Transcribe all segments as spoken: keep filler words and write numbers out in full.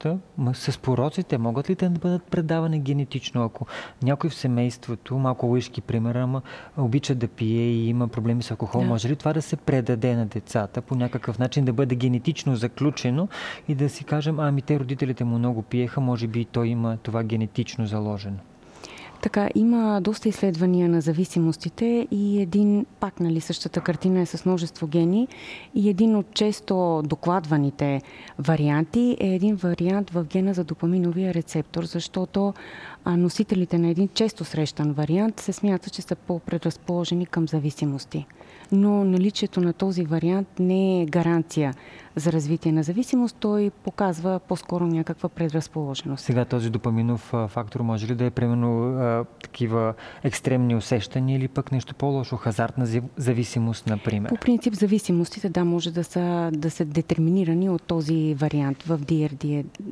С пороците могат ли те да бъдат предавани генетично? Ако някой в семейството, малко лъжки пример, ама обича да пие и има проблеми с алкохол, да. Може ли това да се предаде на децата по някакъв начин, да бъде генетично заключено и да си кажем, ами те родителите му много пиеха, може би и той има това генетично заложено? Така, има доста изследвания на зависимостите и един, пак нали, същата картина е с множество гени и един от често докладваните варианти е един вариант в гена за допаминовия рецептор, защото носителите на един често срещан вариант се смята, че са по-предразположени към зависимости. Но наличието на този вариант не е гаранция за развитие на зависимост, той показва по-скоро някаква предразположеност. Сега този допаминов фактор може ли да е примерно такива екстремни усещания или пък нещо по-лошо, хазартна зависимост, например? По принцип зависимостите, да, може да са, да са детерминирани от този вариант в ди ар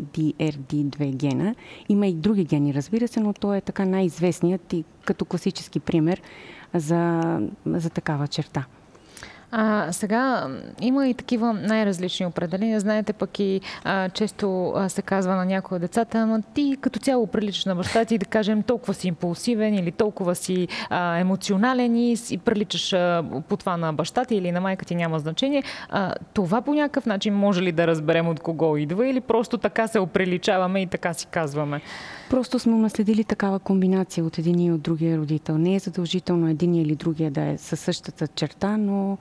ди две гена. Има и други гени, разбира се, но той е така най-известният и като класически пример за, за такава черта. А, сега има и такива най-различни определения. Знаете, пък и а, често а, се казва на някои от децата, ама ти като цяло приличаш на баща ти, да кажем, толкова си импулсивен или толкова си а, емоционален и, и приличаш а, по това на баща ти или на майка ти, няма значение. А, това по някакъв начин може ли да разберем от кого идва или просто така се оприличаваме и така си казваме? Просто сме наследили такава комбинация от един и от другия родител. Не е задължително един или другия да е със същата черта, но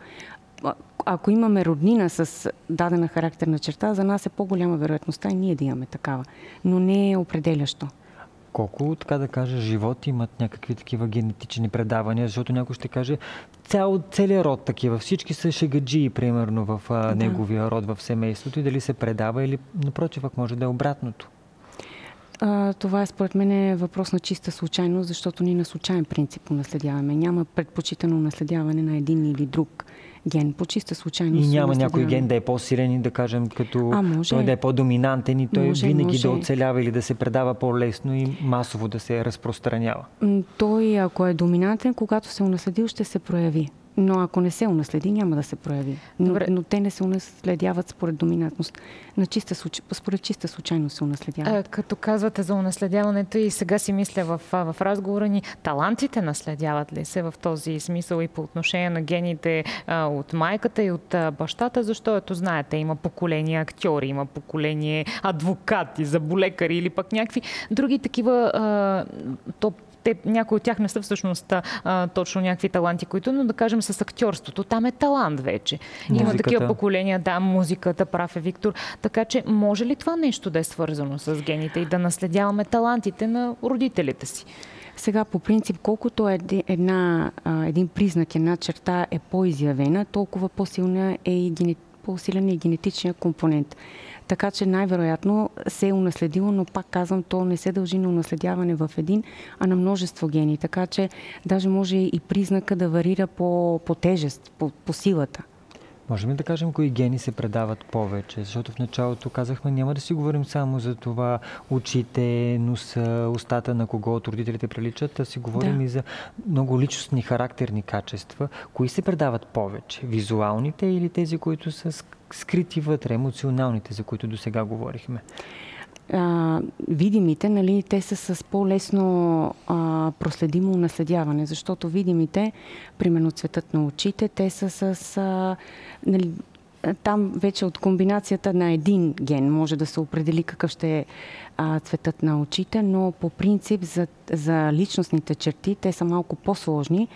ако имаме роднина с дадена характерна черта, за нас е по-голяма вероятността и ние да имаме такава. Но не е определящо. Колко, така да кажа, животи имат някакви такива генетични предавания, защото някой ще каже, цял, целият род такива, всички са шегаджии, примерно, в да. неговия род, в семейството и дали се предава или, напротив, може да е обратното. А, това е според мен е въпрос на чиста случайност, защото ние на случайен принцип унаследяваме. Няма предпочитано унаследяване на един или друг ген. По чиста случайност. И няма някой ген да е по-силен и да кажем, като а, може, той да е по-доминантен и той може, винаги може. да оцелява или да се предава по-лесно и масово да се разпространява. Той, ако е доминантен, когато се унаследил, ще се прояви. Но ако не се унаследи, няма да се прояви. Но, но те не се унаследяват според доминантност. На чиста, според чиста случайност се унаследяват. А, като казвате за унаследяването и сега си мисля в, в разговора ни, талантите наследяват ли се в този смисъл и по отношение на гените а, от майката и от а, бащата? Защото, знаете, има поколение актьори, има поколение адвокати, заболекари или пък някакви други такива а, топ. Те, някои от тях не са всъщност а, точно някакви таланти, които, но да кажем с актьорството. Там е талант вече. Музиката. Има такива поколения, да, музиката, прав е Виктор. Така че може ли това нещо да е свързано с гените и да наследяваме талантите на родителите си? Сега, по принцип, колкото една, един признак, една черта е по-изявена, толкова по-силна е и генетична. по-силен е генетичния компонент. Така че най-вероятно се е унаследило, но пак казвам, то не се дължи на унаследяване в един, а на множество гени. Така че даже може и признака да варира по, по тежест, по, по силата. Можем ли да кажем кои гени се предават повече? Защото в началото казахме, няма да си говорим само за това очите, носа, устата на кого от родителите приличат, а си говорим да. и за много личностни, характерни качества. Кои се предават повече? Визуалните или тези, които са скрити вътре, емоционалните, за които до сега говорихме? А, видимите, нали, те са с по-лесно а, проследимо наследяване, защото видимите, примерно цветът на очите, те са с... А, нали, там вече от комбинацията на един ген може да се определи какъв ще е а, цветът на очите, но по принцип за, за личностните черти те са малко по-сложни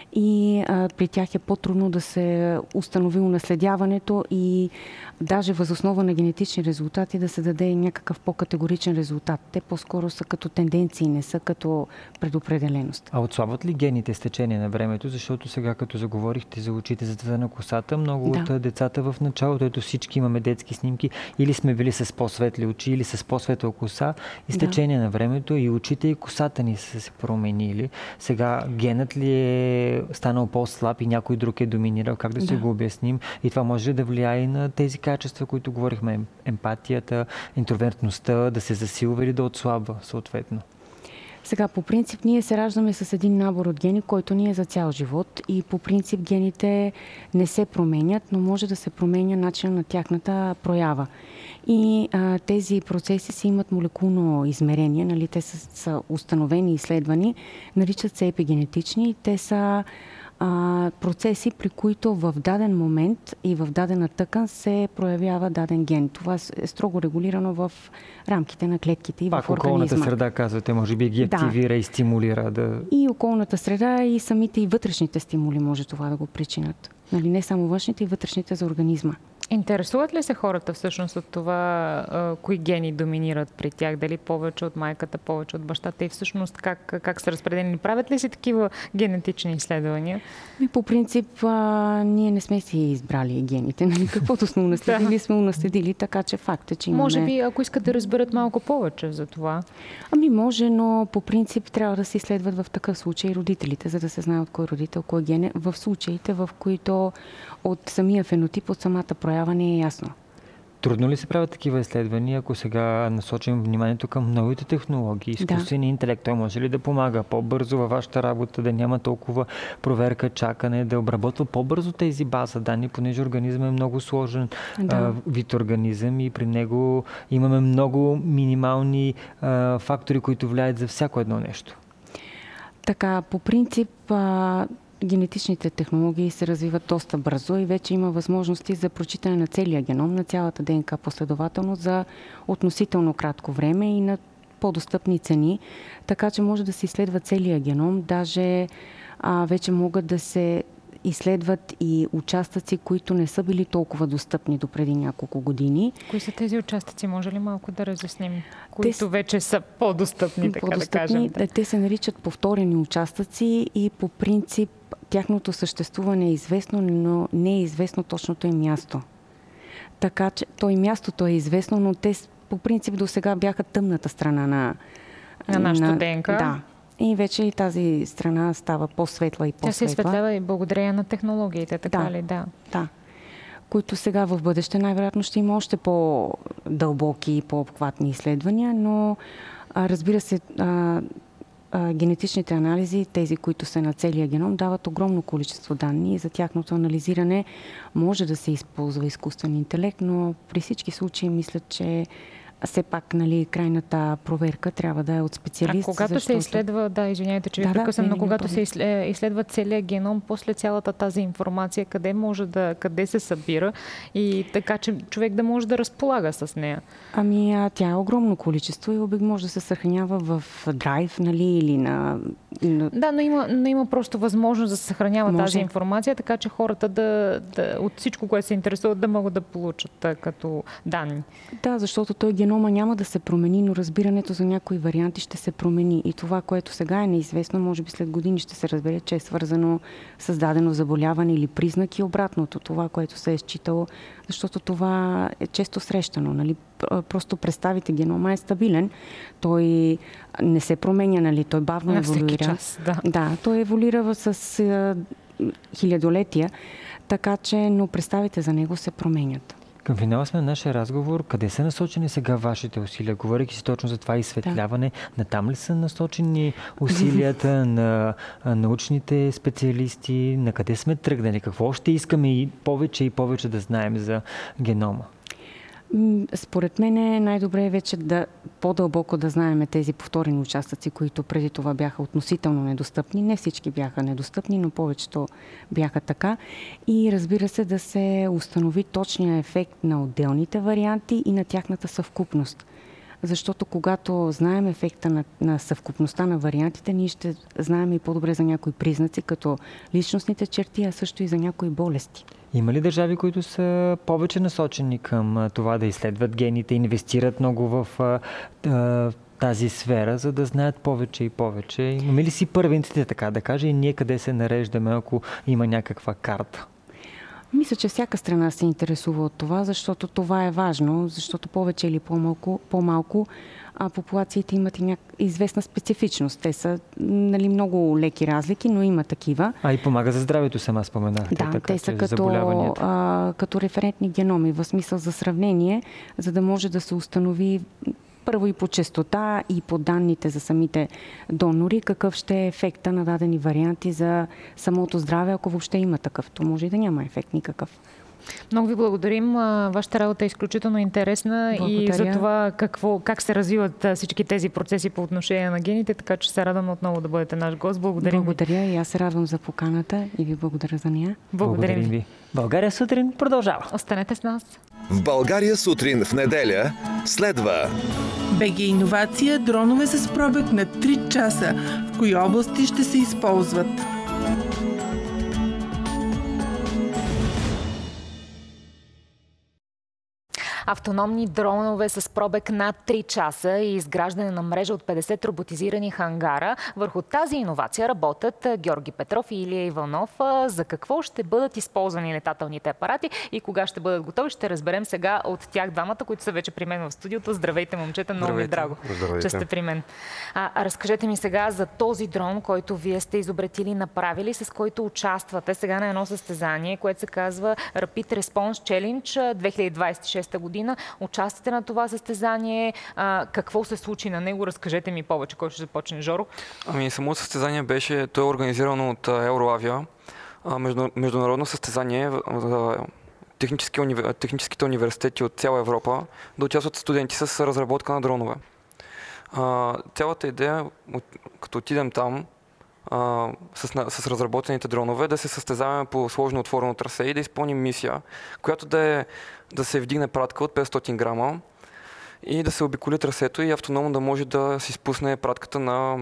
и а, при тях е по-трудно да се установи унаследяването и даже въз основа на генетични резултати да се даде някакъв по-категоричен резултат. Те по-скоро са като тенденции, не са като предопределеност. А отслабват ли гените с течение на времето? Защото сега, като заговорихте за очите, за цвета на косата, много да. от децата в началото, ето всички имаме детски снимки, или сме били с по-светли очи, или с по-светла коса, и с течение да. на времето и очите и косата ни са се променили. Сега генът ли е станал по-слаб и някой друг е доминирал? Как да, да. си го обясним? И това може ли да влияе и на тези качества, които говорихме? Емпатията, интровертността, да се засилва или да отслабва съответно? Сега, по принцип, ние се раждаме с един набор от гени, който ни е за цял живот и по принцип гените не се променят, но може да се променя начин на тяхната проява. И а, тези процеси си имат молекулно измерение, нали? Те са, са установени и изследвани, наричат се епигенетични. Те са а, процеси, при които в даден момент и в дадена тъкан се проявява даден ген. Това е строго регулирано в рамките на клетките и Пак в организма. околната среда, казвате, може би ги активира да. и стимулира да... И околната среда, и самите и вътрешните стимули може това да го причинят. Нали? Не само външните, и вътрешните за организма. Интересуват ли се хората всъщност от това, кои гени доминират при тях? Дали повече от майката, повече от бащата и всъщност как, как са разпределени? Правят ли си такива генетични изследвания? И по принцип, а, ние не сме си избрали гените. Нали? Каквото сме унаследили, сме унаследили, така че факт е, че имаме... Може би, ако искат да разберат малко повече за това. Ами може, но по принцип трябва да се изследват в такъв случай родителите, за да се знае от кой родител, кой ген е, в случаите, в които от самия фенотип, от самата проява не е ясно. Трудно ли се правят такива изследвания, ако сега насочим вниманието към новите технологии, изкуствения да. интелект? Той може ли да помага по-бързо във вашата работа, да няма толкова проверка, чакане, да обработва по-бързо тези база данни, понеже организъм е много сложен да. а, вид организъм и при него имаме много минимални а, фактори, които влияят за всяко едно нещо? Така, по принцип... А... генетичните технологии се развиват доста бързо и вече има възможности за прочитане на целия геном, на цялата ДНК последователно за относително кратко време и на по-достъпни цени, така че може да се изследва целия геном. Даже а, вече могат да се изследват и участъци, които не са били толкова достъпни до преди няколко години. Кои са тези участъци? Може ли малко да разясним? Които те, вече са по-достъпни, така по-достъпни, да кажем. Да. Те се наричат повторени участъци и по принцип тяхното съществуване е известно, но не е известно точното им място. Така че то и мястото е известно, но те по принцип до сега бяха тъмната страна на, на нашата ДНК. Да. И вече и тази страна става по-светла и по-светла. Тя се изсветлява и благодарение на технологиите, така да, ли? Да. Да. Които сега в бъдеще най-вероятно ще има още по-дълбоки и по-обхватни изследвания, но а, разбира се, а, а, генетичните анализи, тези, които са на целия геном, дават огромно количество данни и за тяхното анализиране може да се използва изкуствен интелект, но при всички случаи мисля, че все пак, нали, крайната проверка трябва да е от специалист. А когато защото... се изследва, да, извиняйте, че ви да, прекъсвам, да, но когато се изследва целият геном, после цялата тази информация, къде може да, къде се събира и така, че човек да може да разполага с нея? Ами, а, тя е огромно количество и обик може да се съхранява в драйв, нали, или на... Да, но има, но има просто възможност да се съхранява може. тази информация, така че хората да, да, от всичко, което се интересуват, да могат да получат като данни. Да, защото той генома няма да се промени, но разбирането за някои варианти ще се промени. И това, което сега е неизвестно, може би след години ще се разбере, че е свързано с дадено заболяване или признак и обратното. Това, което се е считало, защото това е често срещано. Нали? Просто представите, генома е стабилен. Той не се променя, нали? Той бавно еволюира. Час, да. да, той еволюира с а, хилядолетия, така че, но представите за него се променят. Към финала сме на нашия разговор. Къде са насочени сега вашите усилия? Говорейки си точно за това изсветляване, да. Натам ли са насочени усилията на научните специалисти? На къде сме тръгнали? Какво още искаме и повече и повече да знаем за генома? Според мен е най-добре вече да по-дълбоко да знаем тези повторени участъци, които преди това бяха относително недостъпни. Не всички бяха недостъпни, но повечето бяха така. И разбира се да се установи точния ефект на отделните варианти и на тяхната съвкупност. Защото когато знаем ефекта на, на съвкупността на вариантите, ние ще знаем и по-добре за някои признаци, като личностните черти, а също и за някои болести. Има ли държави, които са повече насочени към това да изследват гените, инвестират много в а, тази сфера, за да знаят повече и повече? Имаме ли си първенците, така да кажа, и ние къде се нареждаме, ако има някаква карта? Мисля, че всяка страна се интересува от това, защото това е важно, защото повече или по-малко, по-малко а популациите имат и някаква известна специфичност. Те са, нали, много леки разлики, но има такива. А и помага за здравето, сама споменах. Да, така, те са като, а, като референтни геноми, в смисъл за сравнение, за да може да се установи Първо и по честота, и по данните за самите донори, какъв ще е ефекта на дадени варианти за самото здраве, ако въобще има такъв. То може и да няма ефект никакъв. Много ви благодарим. Вашата работа е изключително интересна. Благодаря. И за това какво, как се развиват всички тези процеси по отношение на гените, така че се радвам отново да бъдете наш гост. Благодаря. Благодаря и аз се радвам за поканата и ви благодаря за нея. Благодарим, Благодарим ви. България сутрин продължава. Останете с нас. В България сутрин в неделя следва БГ Иновация, дронове с пробег на три часа. В кои области ще се използват? Автономни дронове с пробег над три часа и изграждане на мрежа от петдесет роботизирани хангара. Върху тази иновация работят Георги Петров и Илия Иванов. За какво ще бъдат използвани летателните апарати и кога ще бъдат готови, ще разберем сега от тях двамата, които са вече при мен в студиото. Здравейте, момчета, много ми е драго, Здравейте. че сте при мен. А, разкажете ми сега за този дрон, който вие сте изобретили, направили, с който участвате сега на едно състезание, което се казва Rapid Response Challenge две хиляди двадесет и шеста година. Участвате на това състезание. А, какво се случи на него? Разкажете ми повече. Кой ще започне, Жоро? Ами, самото състезание беше, то е организирано от Евроавиа, между, международно състезание за технически универ, техническите университети от цяла Европа да участват студенти с разработка на дронове. А, цялата идея, като отидем там, а, с, с разработените дронове, да се състезаваме по сложно отворено трасе и да изпълним мисия, която да е да се вдигне пратка от петстотин грама и да се обиколи трасето и автономно да може да си спусне пратката на,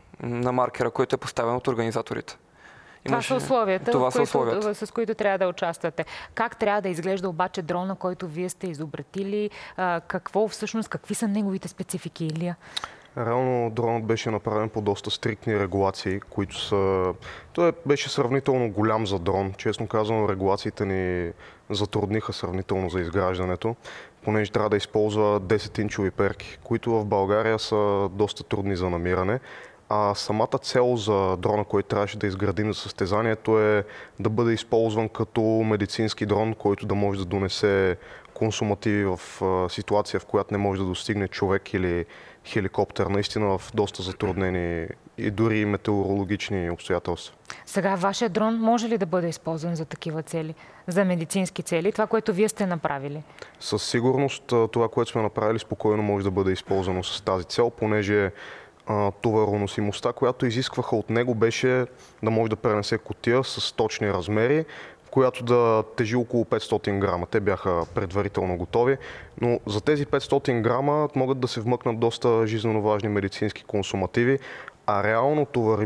на маркера, който е поставен от организаторите. Това Имаше... са условията, Това които, са условията, с които трябва да участвате. Как трябва да изглежда обаче дрона, който вие сте изобретили? А, какво всъщност, какви са неговите специфики, Илия? Реално дронът беше направен по доста стриктни регулации, които са... Той беше сравнително голям за дрон. Честно казано, регулациите ни затрудниха сравнително за изграждането, понеже трябва да използва десет-инчови перки, които в България са доста трудни за намиране. А самата цел за дрона, който трябваше да изградим за състезанието, е да бъде използван като медицински дрон, който да може да донесе консумативи в ситуация, в която не може да достигне човек или хеликоптер, наистина в доста затруднени и дори метеорологични обстоятелства. Сега вашия дрон може ли да бъде използван за такива цели, за медицински цели, това, което вие сте направили? Със сигурност това, което сме направили, спокойно може да бъде използвано с тази цел, понеже товароносимостта, която изискваха от него, беше да може да пренесе кутия с точни размери, която да тежи около петстотин грама. Те бяха предварително готови, но за тези петстотин грама могат да се вмъкнат доста жизненно важни медицински консумативи, а реално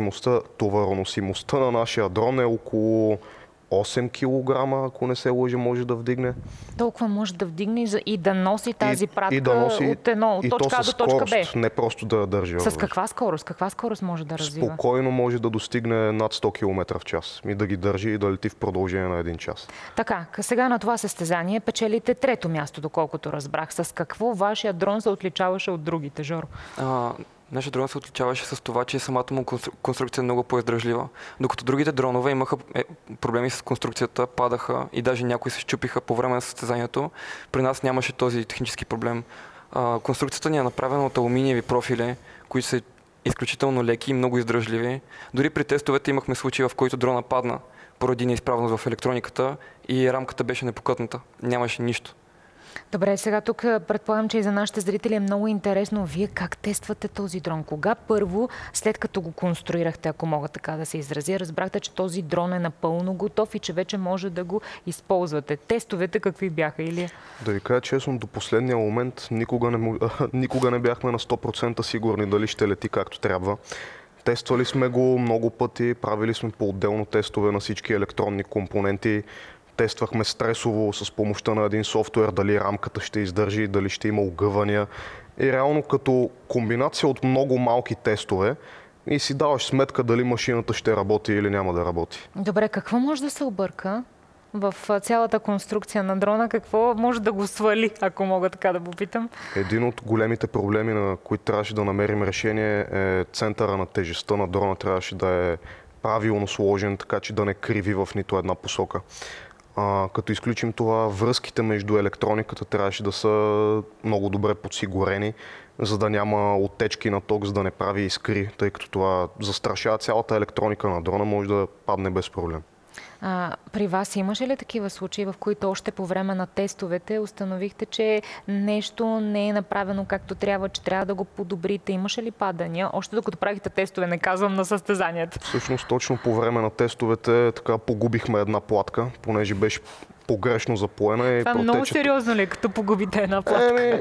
товароносимостта на нашия дрон е около осем килограма, ако не се лъжи, може да вдигне. Толкова може да вдигне и да носи тази и, пратка и да носи, от, едно, от точка А до точка Б. Не просто да държи. С каква скорост? Каква скорост може да развива? Спокойно може да достигне над сто километра в час и да ги държи и да лети в продължение на един час. Така, сега на това състезание печелите трето място, доколкото разбрах. С какво вашия дрон се отличаваше от другите, Жоро? А... Нашия дрон се отличаваше с това, че самата му конструкция е много по-издръжлива. Докато другите дронове имаха проблеми с конструкцията, падаха и даже някои се счупиха по време на състезанието, при нас нямаше този технически проблем. Конструкцията ни е направена от алуминиеви профили, които са изключително леки и много издръжливи. Дори при тестовете имахме случаи, в който дрона падна поради неизправност в електрониката и рамката беше непокътната. Нямаше нищо. Добре, сега тук предполагам, че и за нашите зрители е много интересно. Вие как тествате този дрон? Кога първо, след като го конструирахте, ако мога така да се изразя, разбрахте, че този дрон е напълно готов и че вече може да го използвате? Тестовете какви бяха, или? Да ви кажа честно, до последния момент никога не, никога не бяхме на сто процента сигурни дали ще лети както трябва. Тествали сме го много пъти, правили сме по-отделно тестове на всички електронни компоненти. Тествахме стресово с помощта на един софтуер, дали рамката ще издържи, дали ще има огъвания. И реално като комбинация от много малки тестове и си даваш сметка дали машината ще работи или няма да работи. Добре, какво може да се обърка в цялата конструкция на дрона? Какво може да го свали, ако мога така да попитам? Един от големите проблеми, на които трябваше да намерим решение, е центъра на тежестта на дрона трябваше да е правилно сложен, така че да не криви в нито една посока. А, като изключим това, връзките между електрониката трябваше да са много добре подсигурени. за да няма оттечки на ток, за да не прави искри, тъй като това застрашава цялата електроника на дрона, може да падне без проблем. А, при вас имаше ли такива случаи, в които още по време на тестовете установихте, че нещо не е направено както трябва, че трябва да го подобрите? Имаше ли падания? Още докато правихте тестове, не казвам на състезанието. Всъщност точно по време на тестовете така погубихме една платка, понеже беше погрешно запоена. И това протече... много сериозно ли, като погубите една платка? Еми...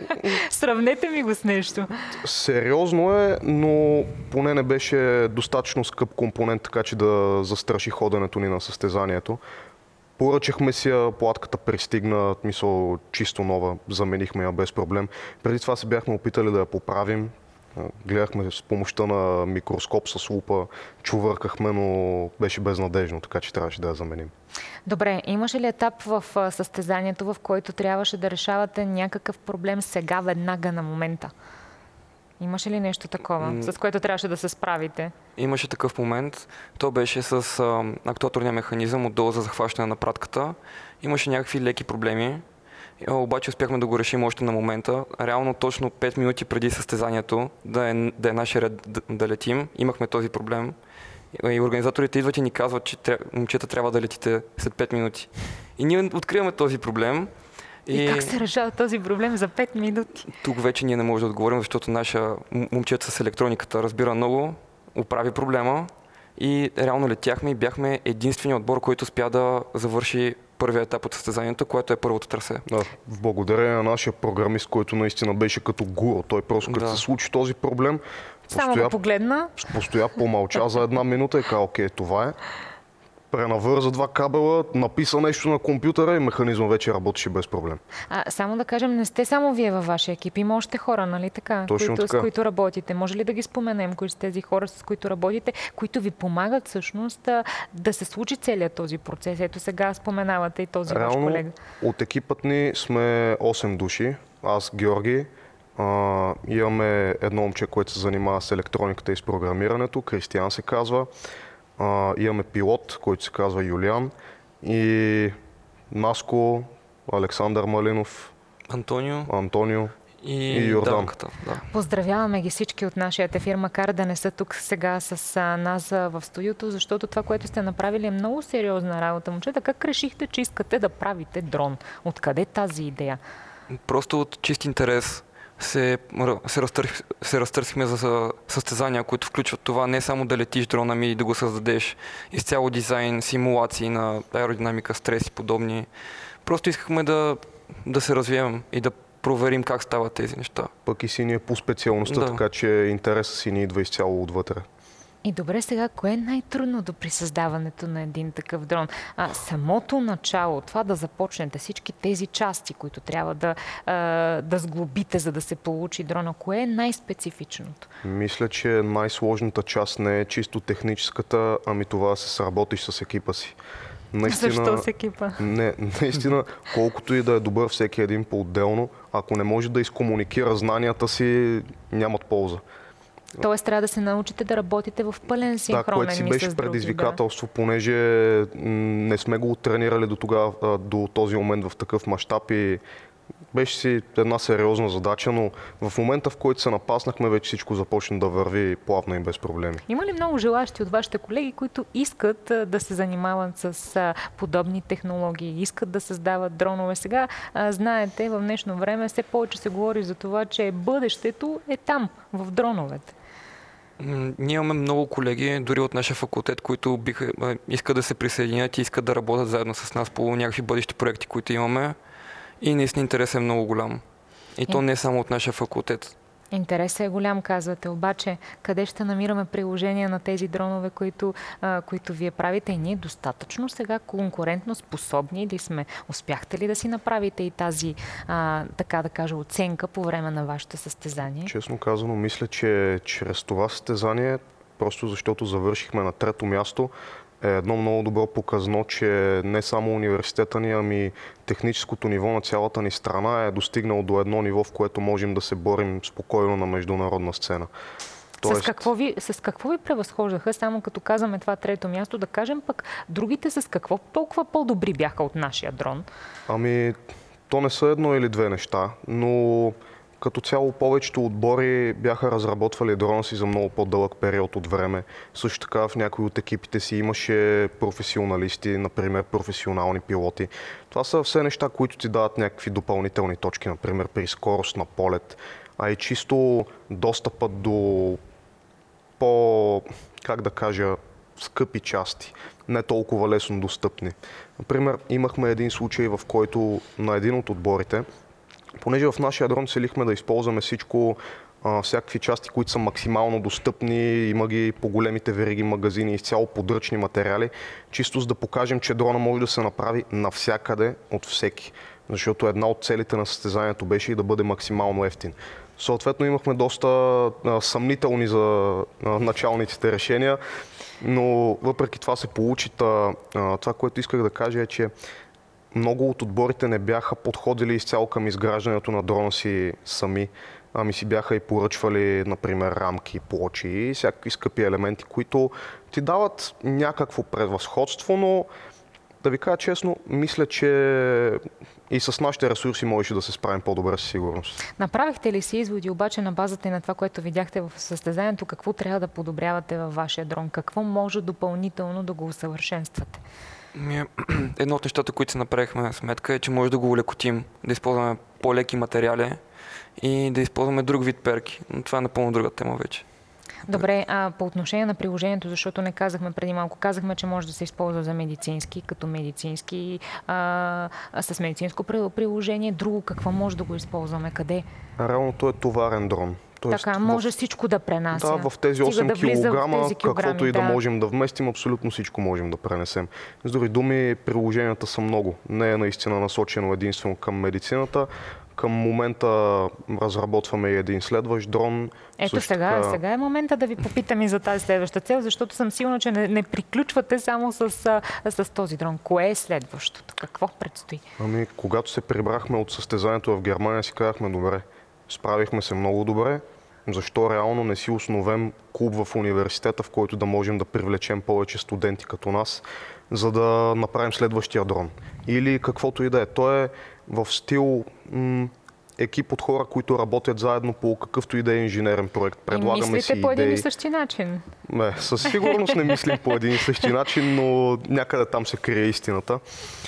Сравнете ми го с нещо. Сериозно е, но поне не беше достатъчно скъп компонент, така че да застраши ходенето ни на състезанието. Поръчахме си я, платката пристигна, мисъл чисто нова, заменихме я без проблем. Преди това се бяхме опитали да я поправим. Гледахме с помощта на микроскоп с лупа, чувъркахме, но беше безнадежно, така че трябваше да я заменим. Добре, имаше ли етап в състезанието, в който трябваше да решавате някакъв проблем сега, веднага, на момента? Имаше ли нещо такова, mm. с което трябваше да се справите? Имаше такъв момент. То беше с а, актуаторния механизъм отдолу за захващане на пратката. Имаше някакви леки проблеми. Обаче успяхме да го решим още на момента. Реално точно пет минути преди състезанието да е, да е нашия ред да, да летим, имахме този проблем. И организаторите идват и ни казват, че тря... момчета трябва да летите след пет минути. И ние откриваме този проблем. И, и как се решава този проблем за пет минути? Тук вече ние не можем да отговорим, защото наша момчета с електрониката разбира много, оправи проблема и реално летяхме и бяхме единственият отбор, който успя да завърши първия етап от състезанието, което е първото трасе. Да, в благодарение на нашия програмист, който наистина беше като гуру. Той просто като да. се случи този проблем, само постоя, го погледна. Постоя, помълча за една минута и каза, окей, това е. Пренавърза два кабела, написа нещо на компютъра и механизма вече работеше без проблем. А, само да кажем, не сте само вие във вашия екип, има още хора, нали така? Точно които, така. С които работите. Може ли да ги споменем, кои са тези хора, с които работите, които ви помагат всъщност да, да се случи целият този процес? Ето сега споменавате и този Реално, ваш колега. От екипът ни сме осем души. Аз, Георги, а, имаме едно момче, което се занимава с електрониката и с програмирането, Кристиян се казва. Uh, имаме пилот, който се казва Юлиан, и Наско, Александър Малинов, Антонио, Антонио и, и Йордан. Да. Поздравяваме ги всички от нашия ефир, макар да не са тук сега с а, нас а, в студиото, защото това, което сте направили, е много сериозна работа. Момчета, как решихте, че искате да правите дрон? Откъде тази идея? Просто от чист интерес. Се, се, разтърх, се разтърсихме за състезания, които включват това не само да летиш дрона, ми и да го създадеш изцяло дизайн, симулации на аеродинамика, стрес и подобни. Просто искахме да, да се развием и да проверим как стават тези неща. Пък и си ни е по специалността, да. Така че интересът си ни идва изцяло отвътре. И добре, сега, кое е най-трудното при създаването на един такъв дрон? А, самото начало, това да започнете, всички тези части, които трябва да, а, да сглобите, за да се получи дрона, кое е най-специфичното? Мисля, че най-сложната част не е чисто техническата, ами това да се сработиш с екипа си. Наистина, защо с екипа? Не, наистина, колкото и да е добър всеки един по-отделно, ако не може да изкомуникира знанията си, нямат полза. Тоест трябва да се научите да работите в пълен синхронен. Да, което си беше предизвикателство, да. Понеже не сме го тренирали до тогава, до този момент в такъв мащаб и беше си една сериозна задача, но в момента, в който се напаснахме, вече всичко започна да върви плавно и без проблеми. Има ли много желащи от вашите колеги, които искат да се занимават с подобни технологии, искат да създават дронове? Сега, знаете, в днешно време все повече се говори за това, че бъдещето е там, в дроновете. Ние имаме много колеги, дори от нашия факултет, които биха, искат да се присъединят и искат да работят заедно с нас по някакви бъдещи проекти, които имаме. И наистина интерес е много голям. И то не само от нашия факултет. Интересът е голям, казвате. Обаче, къде ще намираме приложения на тези дронове, които, а, които вие правите? И ние достатъчно сега конкурентно способни ли сме? Успяхте ли да си направите и тази, а, така да кажа, оценка по време на вашето състезание? Честно казано, мисля, че чрез това състезание, просто защото завършихме на трето място, е едно много добро показно, че не само университета ни, ами техническото ниво на цялата ни страна е достигнало до едно ниво, в което можем да се борим спокойно на международна сцена. Тоест... С, какво ви, с какво ви превъзхождаха, само като казваме това трето място, да кажем пък другите с какво толкова по-добри бяха от нашия дрон? Ами, то не са едно или две неща, но Като цяло повечето отбори бяха разработвали дрона си за много по-дълъг период от време. Също така в някои от екипите си имаше професионалисти, например професионални пилоти. Това са все неща, които ти дават някакви допълнителни точки, например при скорост на полет, а и чисто достъпът до по, как да кажа, скъпи части, не толкова лесно достъпни. Например, имахме един случай, в който на един от отборите, понеже в нашия дрон целихме да използваме всичко, а, всякакви части, които са максимално достъпни, има ги по големите вериги магазини, изцяло подръчни материали, чисто за да покажем, че дрона може да се направи навсякъде от всеки. Защото една от целите на състезанието беше и да бъде максимално ефтин. Съответно имахме доста а, съмнителни за а, началниците решения, но въпреки това се получи. Та, а, това, което исках да кажа е, че много от отборите не бяха подходили изцяло към изграждането на дрона си сами, ами си бяха и поръчвали, например, рамки, плочи и всякакви скъпи елементи, които ти дават някакво превъзходство, но да ви кажа честно, мисля, че и с нашите ресурси можеше да се справим по-добре със сигурност. Направихте ли си изводи обаче на базата и на това, което видяхте в състезанието, какво трябва да подобрявате във вашия дрон? Какво може допълнително да го усъвършенствате? Едно от нещата, които се направихме сметка е, че може да го улекотим, да използваме по-леки материали и да използваме друг вид перки. Но това е напълно друга тема вече. Добре, а по отношение на приложението, защото не казахме преди малко, казахме, че може да се използва за медицински, като медицински, а, а с медицинско приложение. Друго, какво може да го използваме? Къде? Реално то е товарен дрон. Тоест, така, може в... всичко да пренася. Да, в тези осем да килограма, тези каквото и да. да можем да вместим, абсолютно всичко можем да пренесем. С други думи, приложенията са много. Не е наистина насочено единствено към медицината. Към момента разработваме и един следващ дрон. Ето сега, така... сега е момента да ви попитам и за тази следваща цел, защото съм сигурна, че не, не приключвате само с, с този дрон. Кое е следващото? Какво предстои? Ами, когато се прибрахме от състезанието в Германия, си казахме добре. Справихме се много добре. Защо реално не си основем клуб в университета, в който да можем да привлечем повече студенти като нас, за да направим следващия дрон? Или каквото и да е. То е в стил м- екип от хора, които работят заедно по какъвто и да е инженерен проект. Предлагаме си идеи. Мислите по един и същи начин? Не, със сигурност не мислим по един и същи начин, но някъде там се крие истината.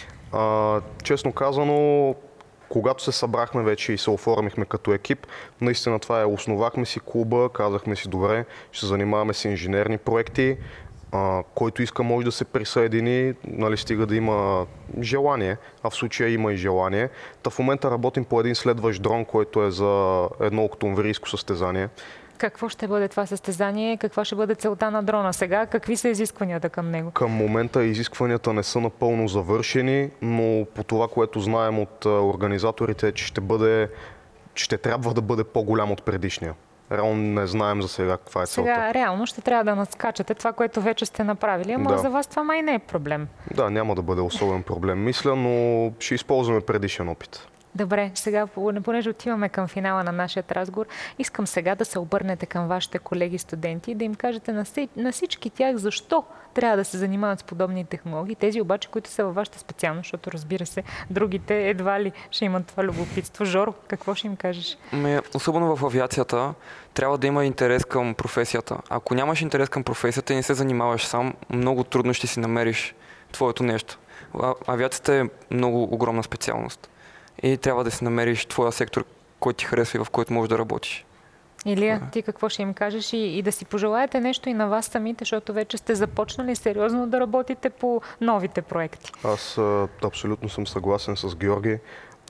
А, честно казано, когато се събрахме вече и се оформихме като екип, наистина това е, основахме си клуба, казахме си добре, ще се занимаваме с инженерни проекти, а, който иска може да се присъедини, нали, стига да има желание, а в случая има и желание. Та в момента работим по един следващ дрон, който е за едно октомврийско състезание. Какво ще бъде това състезание? Каква ще бъде целта на дрона сега? Какви са изискванията към него? Към момента изискванията не са напълно завършени, но по това, което знаем от организаторите, че ще бъде, ще трябва да бъде по-голям от предишния. Реално не знаем за сега каква е целта. Сега реално ще трябва да надскачате това, което вече сте направили, ама да. За вас това май не е проблем. Да, няма да бъде особен проблем, мисля, но ще използваме предишен опит. Добре, сега, понеже отиваме към финала на нашия разговор, искам сега да се обърнете към вашите колеги студенти и да им кажете на, на всички тях защо трябва да се занимават с подобни технологии. Тези обаче, които са във вашата специалност, защото разбира се, другите едва ли ще имат това любопитство. Жоро, какво ще им кажеш? Ме, особено в авиацията трябва да има интерес към професията. Ако нямаш интерес към професията и не се занимаваш сам, много трудно ще си намериш твоето нещо. А, авиацията е много огромна специалност. И трябва да си намериш твоя сектор, който ти харесва и в който можеш да работиш. Илия, ти какво ще им кажеш и, и да си пожелаете нещо и на вас самите, защото вече сте започнали сериозно да работите по новите проекти? Аз а, абсолютно съм съгласен с Георги.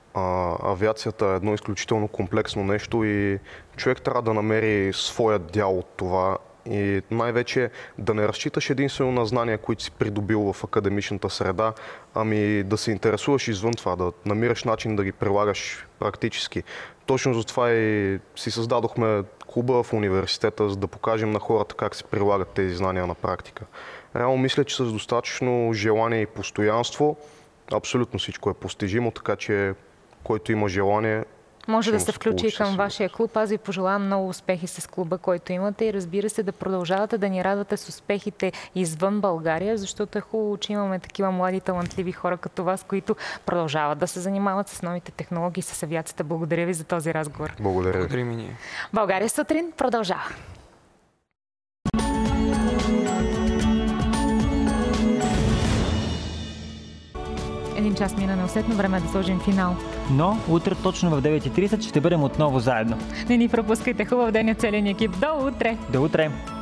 А, авиацията е едно изключително комплексно нещо и човек трябва да намери своя дял от това. И най-вече да не разчиташ единствено на знания, които си придобил в академичната среда, ами да се интересуваш извън това, да намираш начин да ги прилагаш практически. Точно за това и си създадохме клуба в университета, за да покажем на хората как се прилагат тези знания на практика. Реално мисля, че с достатъчно желание и постоянство абсолютно всичко е постижимо, така че който има желание, Може да му се включи и получи към със вашия клуб. Аз ви пожелавам много успехи с клуба, който имате и разбира се да продължавате да ни радвате с успехите извън България, защото е хубаво, че имаме такива млади талантливи хора като вас, които продължават да се занимават с новите технологии, с авиацията. Благодаря ви за този разговор. Благодаря. Благодарим и ние. България сутрин продължава. Един час мина неусетно, време да сложим финал. Но утре точно в девет и тридесет ще бъдем отново заедно. Не ни пропускайте, хубав ден, целия ни екип. До утре! До утре!